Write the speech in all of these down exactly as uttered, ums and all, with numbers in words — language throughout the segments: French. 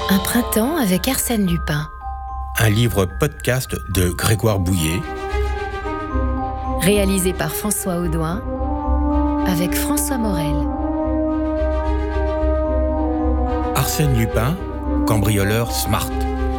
Un printemps avec Arsène Lupin. Un livre podcast de Grégoire Bouillet. Réalisé par François Audouin avec François Morel. Arsène Lupin, cambrioleur smart.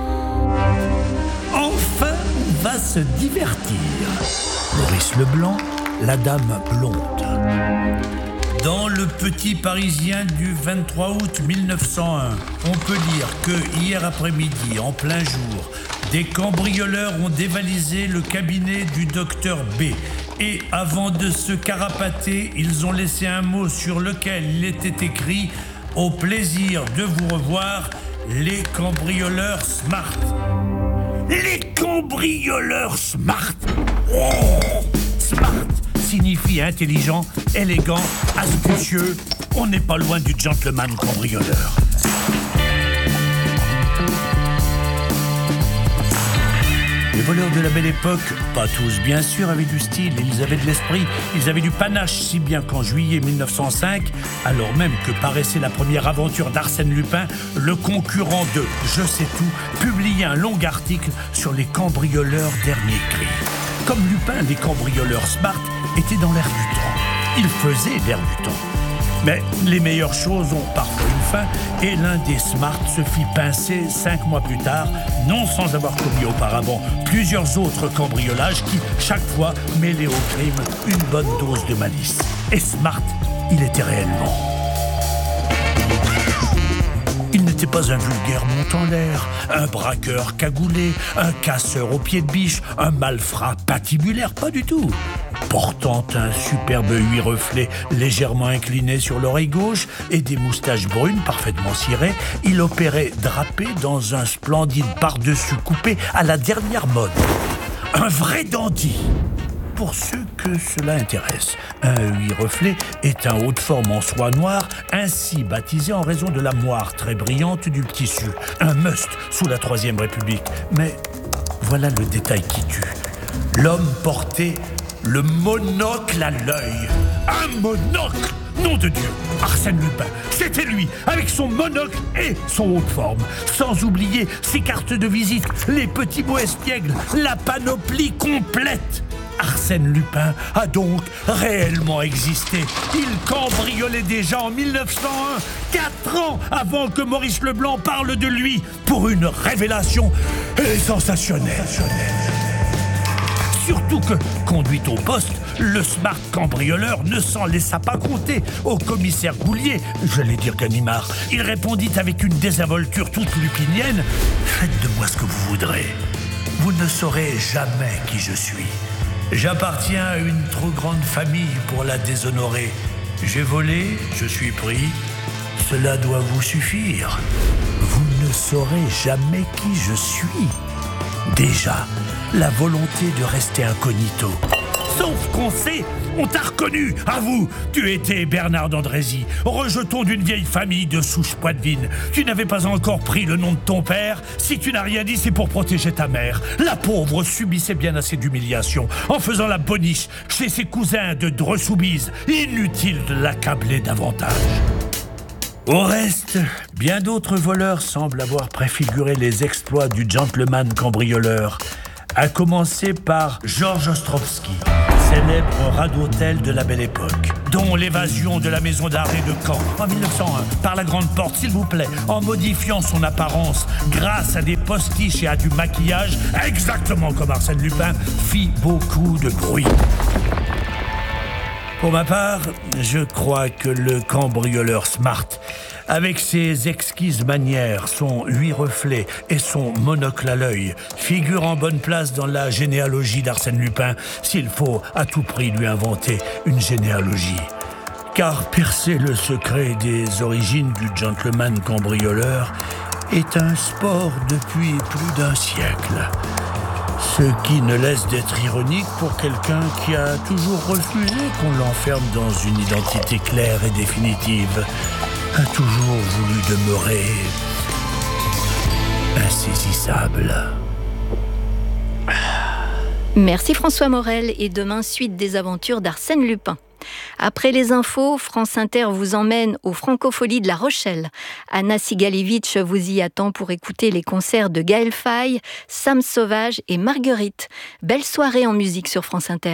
Enfin, on va se divertir. Maurice Leblanc, la dame blonde. Dans le Petit Parisien du vingt-trois août mille neuf cent un, on peut lire que hier après-midi, en plein jour, des cambrioleurs ont dévalisé le cabinet du docteur B. Et avant de se carapater, ils ont laissé un mot sur lequel il était écrit « Au plaisir de vous revoir, les cambrioleurs smart ». Les cambrioleurs smart. Oh, smart signifie intelligent, élégant, astucieux. On n'est pas loin du gentleman cambrioleur. Les voleurs de la Belle Époque, pas tous bien sûr, avaient du style, ils avaient de l'esprit, ils avaient du panache, si bien qu'en juillet mille neuf cent cinq, alors même que paraissait la première aventure d'Arsène Lupin, le concurrent de Je sais tout publiait un long article sur les cambrioleurs dernier cri. Comme Lupin, les cambrioleurs smart étaient dans l'air du temps. Ils faisaient l'air du temps. Mais les meilleures choses ont parfois une fin, et l'un des smarts se fit pincer cinq mois plus tard, non sans avoir commis auparavant plusieurs autres cambriolages qui, chaque fois, mêlaient au crime une bonne dose de malice. Et smart, il était réellement. Il n'était pas un vulgaire montant l'air, un braqueur cagoulé, un casseur au pied de biche, un malfrat patibulaire, pas du tout. Portant un superbe huit reflet légèrement incliné sur l'oreille gauche et des moustaches brunes parfaitement cirées, il opérait drapé dans un splendide par-dessus coupé à la dernière mode. Un vrai dandy. Pour ceux que cela intéresse, un huit reflet est un haut de forme en soie noire, ainsi baptisé en raison de la moire très brillante du tissu. Un must sous la Troisième République. Mais voilà le détail qui tue. L'homme portait le monocle à l'œil. Un monocle! Nom de Dieu! Arsène Lupin, c'était lui, avec son monocle et son haut de forme. Sans oublier ses cartes de visite, les petits mots espiègles, la panoplie complète. Arsène Lupin a donc réellement existé. Il cambriolait déjà en mille neuf cent un, quatre ans avant que Maurice Leblanc parle de lui, pour une révélation sensationnelle. Surtout que, conduit au poste, le smart cambrioleur ne s'en laissa pas compter au commissaire Goulier, j'allais dire Ganimard. Il répondit avec une désinvolture toute lupinienne « Faites de moi ce que vous voudrez. Vous ne saurez jamais qui je suis. J'appartiens à une trop grande famille pour la déshonorer. J'ai volé, je suis pris. Cela doit vous suffire. Vous ne saurez jamais qui je suis. » Déjà, la volonté de rester incognito. Sauf qu'on sait, on t'a reconnu, à vous. Tu étais Bernard d'Andrézy, rejeton d'une vieille famille de souche poitevine. Tu n'avais pas encore pris le nom de ton père. Si tu n'as rien dit, c'est pour protéger ta mère. La pauvre subissait bien assez d'humiliation en faisant la boniche chez ses cousins de Dreux-Soubise. Inutile de l'accabler davantage. Au reste, bien d'autres voleurs semblent avoir préfiguré les exploits du gentleman cambrioleur, à commencer par Georges Ostrovsky, célèbre rat d'hôtel de la Belle Époque, dont l'évasion de la maison d'arrêt de Caen en mille neuf cent un, par la grande porte, s'il vous plaît, en modifiant son apparence grâce à des postiches et à du maquillage, exactement comme Arsène Lupin, fit beaucoup de bruit. Pour ma part, je crois que le cambrioleur smart, avec ses exquises manières, son huit reflets et son monocle à l'œil, figure en bonne place dans la généalogie d'Arsène Lupin, s'il faut à tout prix lui inventer une généalogie. Car percer le secret des origines du gentleman cambrioleur est un sport depuis plus d'un siècle. Ce qui ne laisse d'être ironique pour quelqu'un qui a toujours refusé qu'on l'enferme dans une identité claire et définitive, a toujours voulu demeurer insaisissable. Merci François Morel, et demain, suite des aventures d'Arsène Lupin. Après les infos, France Inter vous emmène aux Francopholies de La Rochelle. Anna Sigalevitch vous y attend pour écouter les concerts de Gaël Faye, Sam Sauvage et Marguerite. Belle soirée en musique sur France Inter.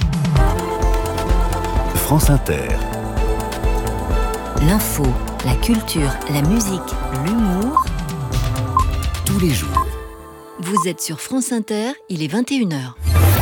France Inter. L'info, la culture, la musique, l'humour. Tous les jours. Vous êtes sur France Inter, il est vingt et une heures.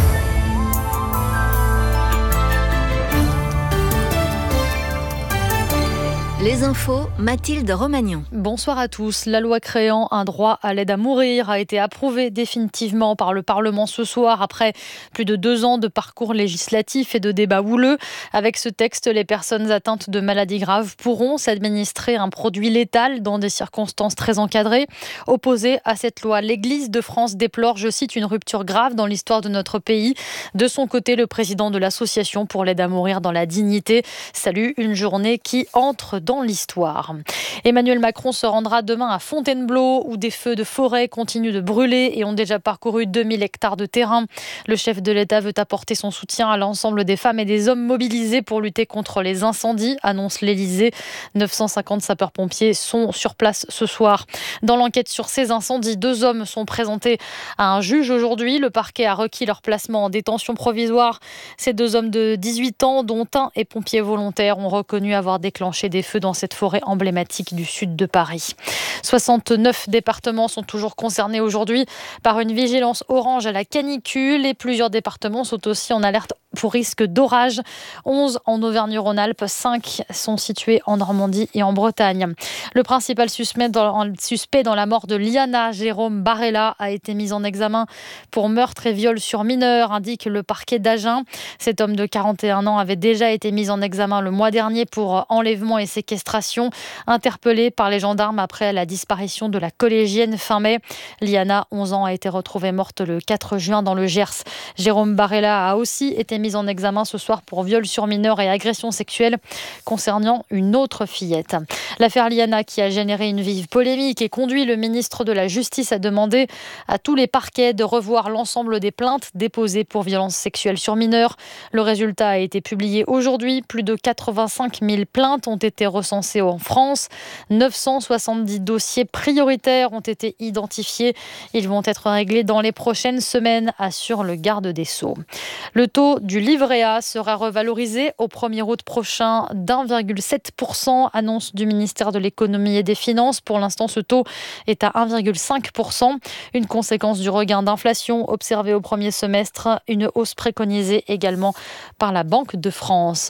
Les infos, Mathilde Romagnan. Bonsoir à tous. La loi créant un droit à l'aide à mourir a été approuvée définitivement par le Parlement ce soir après plus de deux ans de parcours législatif et de débats houleux. Avec ce texte, les personnes atteintes de maladies graves pourront s'administrer un produit létal dans des circonstances très encadrées. Opposée à cette loi, l'Église de France déplore, je cite, une rupture grave dans l'histoire de notre pays. De son côté, le président de l'Association pour l'aide à mourir dans la dignité salue une journée qui entre dans l'histoire. Emmanuel Macron se rendra demain à Fontainebleau où des feux de forêt continuent de brûler et ont déjà parcouru deux mille hectares de terrain. Le chef de l'État veut apporter son soutien à l'ensemble des femmes et des hommes mobilisés pour lutter contre les incendies, annonce l'Élysée. neuf cent cinquante sapeurs-pompiers sont sur place ce soir. Dans l'enquête sur ces incendies, deux hommes sont présentés à un juge aujourd'hui. Le parquet a requis leur placement en détention provisoire. Ces deux hommes de dix-huit ans, dont un est pompier volontaire, ont reconnu avoir déclenché des feux dans cette forêt emblématique du sud de Paris. soixante-neuf départements sont toujours concernés aujourd'hui par une vigilance orange à la canicule et plusieurs départements sont aussi en alerte pour risque d'orage. onze en Auvergne-Rhône-Alpes, cinq sont situés en Normandie et en Bretagne. Le principal suspect dans, suspect dans la mort de Liana, Jérôme Barella, a été mis en examen pour meurtre et viol sur mineur, indique le parquet d'Agen. Cet homme de quarante et un ans avait déjà été mis en examen le mois dernier pour enlèvement et séquestration, interpellé par les gendarmes après la disparition de la collégienne fin mai. Liana, onze ans, a été retrouvée morte le quatre juin dans le Gers. Jérôme Barella a aussi été mis en examen ce soir pour viol sur mineur et agression sexuelle concernant une autre fillette. L'affaire Liana, qui a généré une vive polémique et conduit le ministre de la Justice à demander à tous les parquets de revoir l'ensemble des plaintes déposées pour violences sexuelles sur mineurs. Le résultat a été publié aujourd'hui. Plus de quatre-vingt-cinq mille plaintes ont été recensées en France. neuf cent soixante-dix dossiers prioritaires ont été identifiés. Ils vont être réglés dans les prochaines semaines, assure le garde des Sceaux. Le taux du livret A sera revalorisé au premier août prochain d'un virgule sept pour cent, annonce du ministère de l'économie et des finances. Pour l'instant, ce taux est à un virgule cinq pour cent. Une conséquence du regain d'inflation observé au premier semestre, une hausse préconisée également par la Banque de France.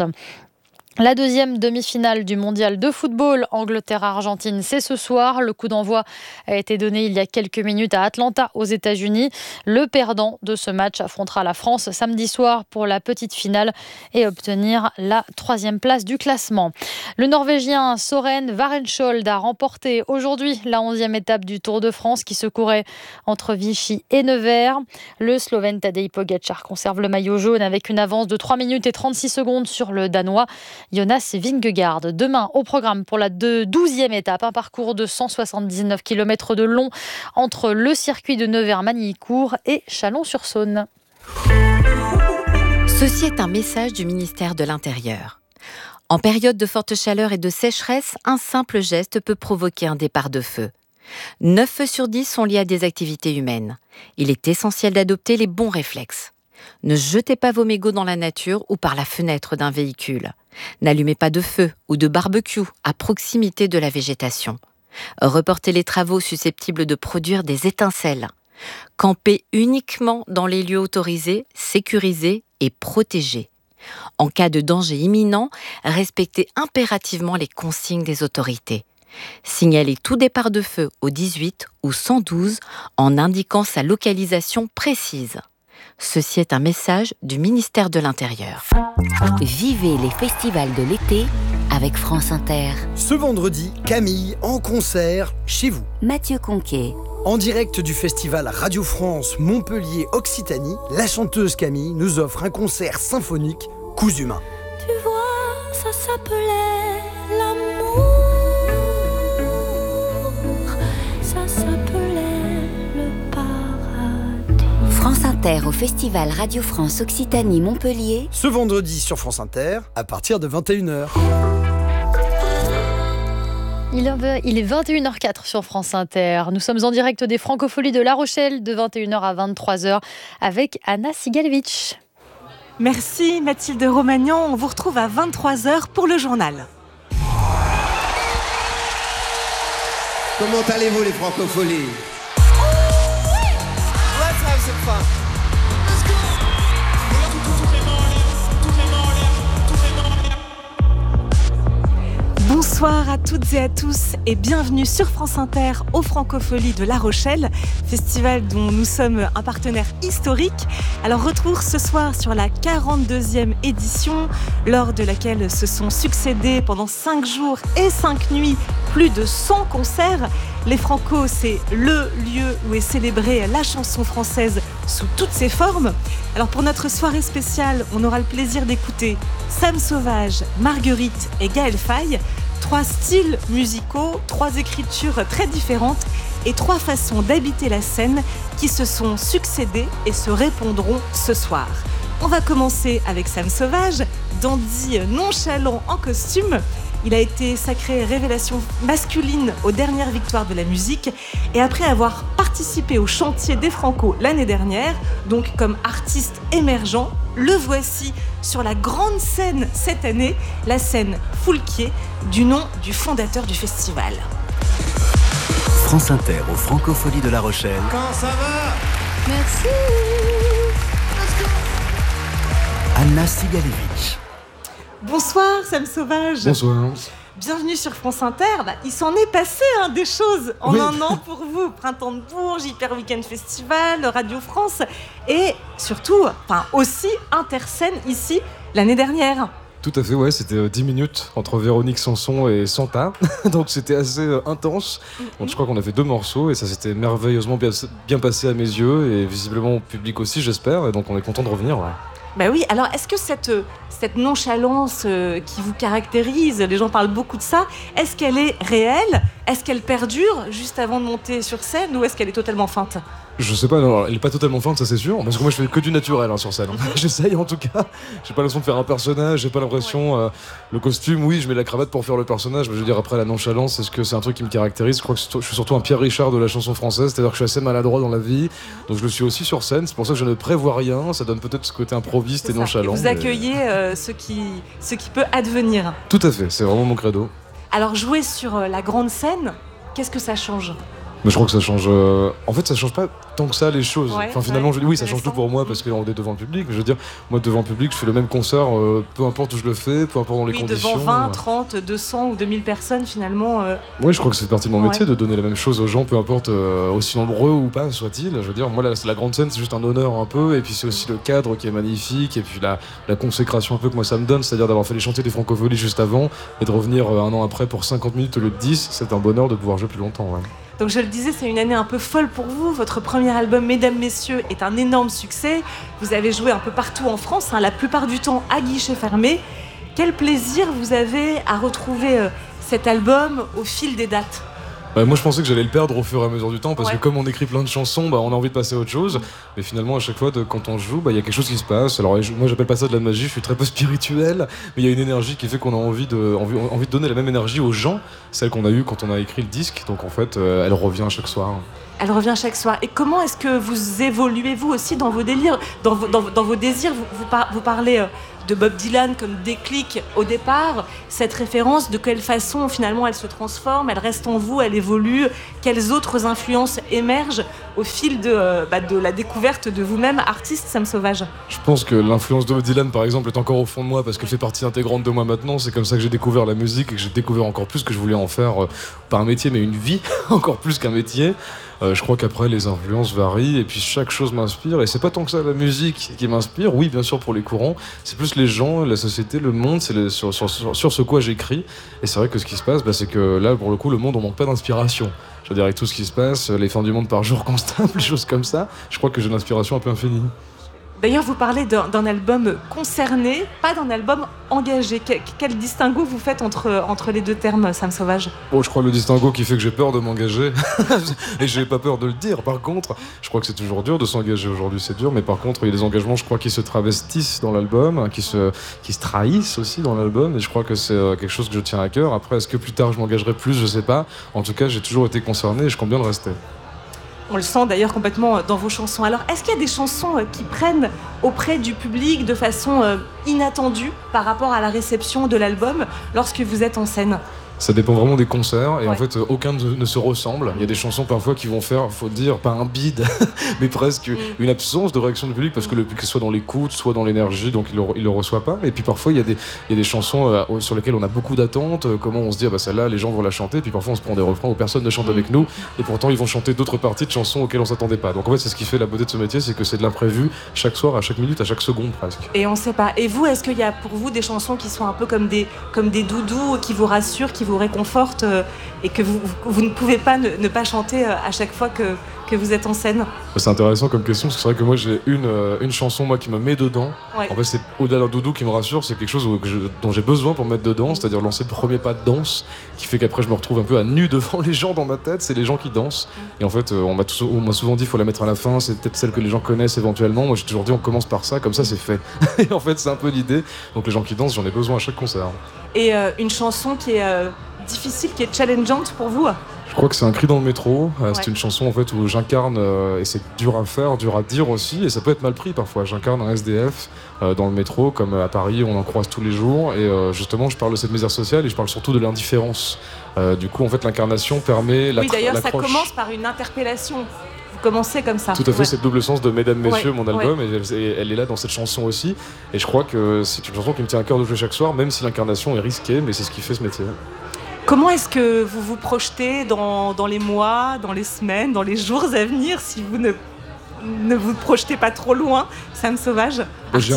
La deuxième demi-finale du mondial de football, Angleterre-Argentine, c'est ce soir. Le coup d'envoi a été donné il y a quelques minutes à Atlanta, aux États-Unis. Le perdant de ce match affrontera la France samedi soir pour la petite finale et obtenir la troisième place du classement. Le Norvégien Søren Varenskjold a remporté aujourd'hui la onzième étape du Tour de France qui se courait entre Vichy et Nevers. Le Slovène Tadej Pogačar conserve le maillot jaune avec une avance de trois minutes et trente-six secondes sur le Danois Jonas Vingegaard. Demain, au programme pour la douzième étape, un parcours de cent soixante-dix-neuf kilomètres de long entre le circuit de Nevers-Magny-Cours et Chalon-sur-Saône. Ceci est un message du ministère de l'Intérieur. En période de forte chaleur et de sécheresse, un simple geste peut provoquer un départ de feu. neuf feux sur dix sont liés à des activités humaines. Il est essentiel d'adopter les bons réflexes. Ne jetez pas vos mégots dans la nature ou par la fenêtre d'un véhicule. N'allumez pas de feu ou de barbecue à proximité de la végétation. Reportez les travaux susceptibles de produire des étincelles. Campez uniquement dans les lieux autorisés, sécurisés et protégés. En cas de danger imminent, respectez impérativement les consignes des autorités. Signalez tout départ de feu au dix-huit ou cent douze en indiquant sa localisation précise. Ceci est un message du ministère de l'Intérieur. Vivez les festivals de l'été avec France Inter. Ce vendredi, Camille en concert chez vous. Mathieu Conquet. En direct du festival Radio France Montpellier-Occitanie, la chanteuse Camille nous offre un concert symphonique Coups humains. Tu vois, ça s'appelait l'amour. Ça s'appelait le paradis. France Inter. Inter au Festival Radio France Occitanie Montpellier. Ce vendredi sur France Inter, à partir de vingt et une heures. Il est vingt et une heures zéro quatre sur France Inter. Nous sommes en direct des Francopholies de La Rochelle de vingt et une heures à vingt-trois heures avec Anna Sigalevitch. Merci Mathilde Romagnan. On vous retrouve à vingt-trois heures pour le journal. Comment allez-vous les Francopholies? Let's have some fun. Let's go. Bonsoir à toutes et à tous et bienvenue sur France Inter aux Francopholies de La Rochelle, festival dont nous sommes un partenaire historique. Alors retour ce soir sur la quarante-deuxième édition, lors de laquelle se sont succédés pendant cinq jours et cinq nuits plus de cent concerts. Les Franco, c'est le lieu où est célébrée la chanson française sous toutes ses formes. Alors pour notre soirée spéciale, on aura le plaisir d'écouter Sam Sauvage, Marguerite et Gaël Faye. Trois styles musicaux, trois écritures très différentes et trois façons d'habiter la scène qui se sont succédées et se répondront ce soir. On va commencer avec Sam Sauvage, dandy nonchalant en costume. Il a été sacré révélation masculine aux dernières victoires de la musique et après avoir participé au chantier des Franco l'année dernière, donc comme artiste émergent, le voici sur la grande scène cette année, la scène Foulquier, du nom du fondateur du festival. France Inter aux Francopholies de La Rochelle. Comment ça va? Merci. Anna Sigalevitch. Bonsoir Sam Sauvage. Bonsoir. Bienvenue sur France Inter. Bah, il s'en est passé hein, des choses en oui. un an pour vous. Printemps de Bourges, Hyper Weekend Festival, Radio France et surtout, enfin aussi Interscène ici l'année dernière. Tout à fait, ouais, c'était dix minutes entre Véronique Sanson et Santa, donc c'était assez euh, intense. Donc, je crois qu'on a fait deux morceaux et ça s'était merveilleusement bien, bien passé à mes yeux et visiblement au public aussi, j'espère, et donc on est content de revenir. Ouais. Bah oui, alors est-ce que cette, cette nonchalance euh, qui vous caractérise, les gens parlent beaucoup de ça, est-ce qu'elle est réelle? Est-ce qu'elle perdure juste avant de monter sur scène ou est-ce qu'elle est totalement feinte? Je sais pas, non, elle est pas totalement feinte, ça c'est sûr, parce que moi je fais que du naturel hein, sur scène. J'essaye en tout cas, j'ai pas l'impression de faire un personnage, j'ai pas l'impression. Euh, le costume, oui, je mets la cravate pour faire le personnage, mais je veux dire, après la nonchalance, est-ce que c'est un truc qui me caractérise? Je crois que je suis surtout un Pierre Richard de la chanson française, c'est-à-dire que je suis assez maladroit dans la vie, donc je le suis aussi sur scène, c'est pour ça que je ne prévois rien, ça donne peut-être ce côté improviste et ça. nonchalant. Et vous mais... accueillez euh, ce, qui, ce qui peut advenir. Tout à fait, c'est vraiment mon credo. Alors jouer sur euh, la grande scène, qu'est-ce que ça change? Mais je crois que ça change. Euh... En fait, ça change pas tant que ça les choses. Ouais, enfin, finalement, ouais, je... oui, ça change tout pour moi parce qu'on est devant le public. Mais je veux dire, moi, devant le public, je fais le même concert, euh, peu importe où je le fais, peu importe dans les oui, conditions. Devant vingt, trente, deux cents ou deux mille personnes, finalement. Euh... Oui, je crois que c'est partie de mon métier ouais. de donner la même chose aux gens, peu importe euh, aussi nombreux ou pas soit-il. Je veux dire, moi, la, la grande scène, c'est juste un honneur un peu. Et puis, c'est aussi le cadre qui est magnifique. Et puis, la, la consécration un peu que moi, ça me donne, c'est-à-dire d'avoir fait les chantiers des Francopholies juste avant et de revenir euh, un an après pour cinquante minutes au lieu de dix. C'est un bonheur de pouvoir jouer plus longtemps. Ouais. Donc je le disais, c'est une année un peu folle pour vous. Votre premier album, Mesdames, Messieurs, est un énorme succès. Vous avez joué un peu partout en France, hein, la plupart du temps à guichet fermé. Quel plaisir vous avez à retrouver euh, cet album au fil des dates? Bah, moi je pensais que j'allais le perdre au fur et à mesure du temps parce ouais. que comme on écrit plein de chansons, bah, on a envie de passer à autre chose. Mais finalement à chaque fois de, quand on joue, bah, y a quelque chose qui se passe. Alors je, moi j'appelle pas ça de la magie, je suis très peu spirituel, mais il y a une énergie qui fait qu'on a envie de, envie, envie de donner la même énergie aux gens, celle qu'on a eue quand on a écrit le disque. Donc en fait euh, elle revient chaque soir. Elle revient chaque soir. Et comment est-ce que vous évoluez vous aussi dans vos délires, dans vos, dans, dans vos désirs? Vous, vous, par, vous parlez euh, de Bob Dylan comme déclic au départ. Cette référence, de quelle façon finalement elle se transforme, elle reste en vous, elle évolue. Quelles autres influences émergent au fil de, euh, bah, de la découverte de vous-même, artiste Sam Sauvage? Je pense que l'influence de Bob Dylan par exemple est encore au fond de moi parce qu'elle fait partie intégrante de moi maintenant. C'est comme ça que j'ai découvert la musique et que j'ai découvert encore plus que je voulais en faire, euh, pas un métier mais une vie, encore plus qu'un métier. Euh, je crois qu'après les influences varient et puis chaque chose m'inspire et c'est pas tant que ça la musique qui m'inspire, oui bien sûr pour les courants, c'est plus les gens, la société, le monde, c'est le, sur, sur, sur, sur ce quoi j'écris et c'est vrai que ce qui se passe bah, c'est que là pour le coup le monde on manque pas d'inspiration. Je veux dire avec tout ce qui se passe, les fins du monde par jour constables, les choses comme ça, je crois que j'ai une inspiration un peu infinie. D'ailleurs, vous parlez d'un, d'un album concerné, pas d'un album engagé. Quel, quel distinguo vous faites entre, entre les deux termes, Sam Sauvage ? Bon, je crois le distinguo qui fait que j'ai peur de m'engager, et j'ai pas peur de le dire. Par contre, je crois que c'est toujours dur de s'engager aujourd'hui, c'est dur, mais par contre, il y a des engagements, je crois, qui se travestissent dans l'album, qui se, qui se trahissent aussi dans l'album, et je crois que c'est quelque chose que je tiens à cœur. Après, est-ce que plus tard je m'engagerai plus ? Je sais pas. En tout cas, j'ai toujours été concerné et je compte bien le rester. On le sent d'ailleurs complètement dans vos chansons. Alors, est-ce qu'il y a des chansons qui prennent auprès du public de façon inattendue par rapport à la réception de l'album lorsque vous êtes en scène ? Ça dépend vraiment des concerts et ouais. en fait aucun ne se ressemble. Il y a des chansons parfois qui vont faire, faut dire, pas un bide, mais presque mm. une absence de réaction du public parce que le public soit dans l'écoute, soit dans l'énergie, donc il le, il le reçoit pas. Et puis parfois il y a des, il y a des chansons euh, sur lesquelles on a beaucoup d'attentes, euh, comment on se dit ah bah celle-là les gens vont la chanter, puis parfois on se prend des refrains où personne ne chante mm. avec nous et pourtant ils vont chanter d'autres parties de chansons auxquelles on s'attendait pas. Donc en fait c'est ce qui fait la beauté de ce métier, c'est que c'est de l'imprévu chaque soir, à chaque minute, à chaque seconde presque. Et on sait pas. Et vous, est-ce qu'il y a pour vous des chansons qui sont un peu comme des, comme des doudous, qui vous rassurent, qui vous réconfortent et que vous, vous ne pouvez pas ne, ne pas chanter à chaque fois que, que vous êtes en scène ? C'est intéressant comme question, parce que c'est vrai que moi j'ai une, une chanson moi, qui me met dedans. Ouais. En fait c'est au-delà d'un doudou qui me rassure, c'est quelque chose que je, dont j'ai besoin pour me mettre dedans, c'est-à-dire lancer le premier pas de danse, qui fait qu'après je me retrouve un peu à nu devant les gens dans ma tête, c'est les gens qui dansent. Et en fait on m'a, tout, on m'a souvent dit il faut la mettre à la fin, c'est peut-être celle que les gens connaissent éventuellement. Moi j'ai toujours dit on commence par ça, comme ça c'est fait. Et en fait c'est un peu l'idée, donc les gens qui dansent j'en ai besoin à chaque concert. Et euh, une chanson qui est... Euh... difficile, qui est challengeante pour vous ? Je crois que c'est Un cri dans le métro. Euh, ouais. C'est une chanson en fait où j'incarne, euh, et c'est dur à faire, dur à dire aussi, et ça peut être mal pris parfois. J'incarne un S D F euh, dans le métro, comme à Paris, on en croise tous les jours, et euh, justement je parle de cette misère sociale et je parle surtout de l'indifférence. Euh, du coup en fait l'incarnation permet la Oui d'ailleurs ça commence par une interpellation. Vous commencez comme ça. Tout à fait, ouais. C'est le double sens de Mesdames, Messieurs, ouais. mon album, ouais. et elle, et elle est là dans cette chanson aussi. Et je crois que c'est une chanson qui me tient à cœur de jouer chaque soir, même si l'incarnation est risquée, mais c'est ce qui fait ce métier. Comment est-ce que vous vous projetez dans, dans les mois, dans les semaines, dans les jours à venir, si vous ne, ne vous projetez pas trop loin, Sam Sauvage, artistiquement ?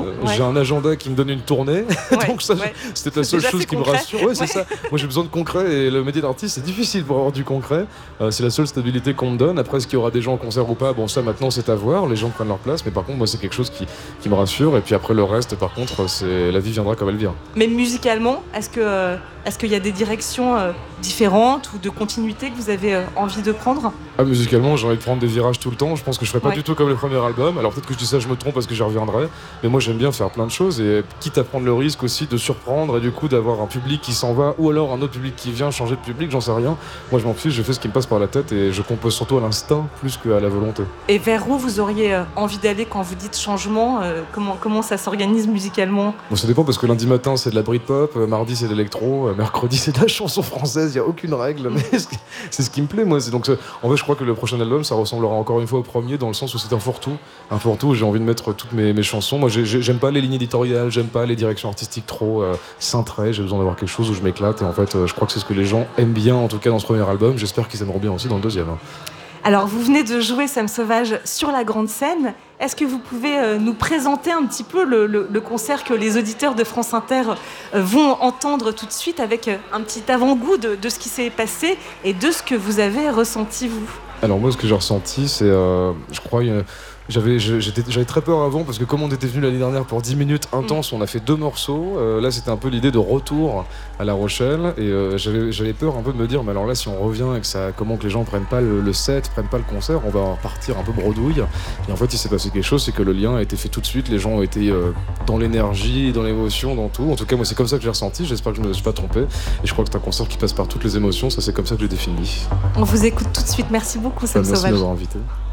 J'ai un, ouais. j'ai un agenda qui me donne une tournée, ouais, donc ça, ouais. c'était la seule Déjà, chose qui concret. me rassure. Ouais, ouais. c'est ça. Moi j'ai besoin de concret et le métier d'artiste c'est difficile pour avoir du concret. Euh, c'est la seule stabilité qu'on me donne. Après, est-ce qu'il y aura des gens en concert ou pas ? Bon, ça maintenant c'est à voir. Les gens prennent leur place, mais par contre moi c'est quelque chose qui, qui me rassure. Et puis après le reste, par contre, c'est la vie viendra comme elle vient. Mais musicalement, est-ce que euh, est-ce qu'il y a des directions euh, différentes ou de continuité que vous avez euh, envie de prendre ? Ah, musicalement, j'ai envie de prendre des virages tout le temps. Je pense que je ferai pas ouais. du tout comme le premier album. Alors peut-être que je dis ça, je me trompe parce que j'y reviendrai. Mais moi, j'aime bien faire plein de choses et quitte à prendre le risque aussi de surprendre et du coup d'avoir un public qui s'en va ou alors un autre public qui vient changer de public, j'en sais rien. Moi, je m'en fiche, je fais ce qui me passe par la tête et je compose surtout à l'instinct plus qu'à la volonté. Et vers où vous auriez envie d'aller quand vous dites changement ? euh, comment, comment ça s'organise musicalement ? Bon, ça dépend parce que lundi matin, c'est de la Britpop, mardi, c'est de l'électro, mercredi, c'est de la chanson française. Il n'y a aucune règle, mais c'est ce qui me plaît, moi. C'est donc, en fait, je crois que le prochain album, ça ressemblera encore une fois au premier dans le sens où c'est un fourre-tout. Un fourre-tout où j'ai envie de mettre toutes mes, mes chansons. Moi, j'ai, j'aime pas les lignes éditoriales, j'aime pas les directions artistiques trop euh, cintrées. J'ai besoin d'avoir quelque chose où je m'éclate. Et en fait, euh, je crois que c'est ce que les gens aiment bien, en tout cas dans ce premier album. J'espère qu'ils aimeront bien aussi dans le deuxième. Alors, vous venez de jouer Sam Sauvage sur la grande scène. Est-ce que vous pouvez euh, nous présenter un petit peu le, le, le concert que les auditeurs de France Inter euh, vont entendre tout de suite avec euh, un petit avant-goût de, de ce qui s'est passé et de ce que vous avez ressenti, vous ? Alors moi, ce que j'ai ressenti, c'est, euh, je crois, une... J'avais, j'étais, j'avais très peur avant parce que comme on était venu l'année dernière pour dix minutes intenses, mmh. on a fait deux morceaux. Euh, là, c'était un peu l'idée de retour à La Rochelle et euh, j'avais, j'avais peur un peu de me dire, mais alors là, si on revient et que ça, comment que les gens prennent pas le, le set, prennent pas le concert, on va repartir un peu bredouille. Et en fait, il s'est passé quelque chose, c'est que le lien a été fait tout de suite. Les gens ont été euh, dans l'énergie, dans l'émotion, dans tout. En tout cas, moi, c'est comme ça que j'ai ressenti. J'espère que je ne me suis pas trompé. Et je crois que c'est un concert qui passe par toutes les émotions. Ça, c'est comme ça que j'ai défini. On vous écoute tout de suite. Merci beaucoup, Sam Sauvage. Sauvage. Merci de m'avoir invité.